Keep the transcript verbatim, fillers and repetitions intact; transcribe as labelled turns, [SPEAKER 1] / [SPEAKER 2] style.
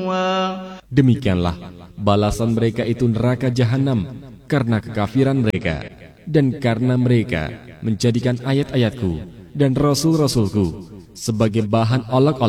[SPEAKER 1] Demikianlah balasan mereka itu neraka jahanam karena kekafiran mereka dan karena mereka menjadikan ayat-ayatku dan rasul-rasulku sebagai bahan olok-olok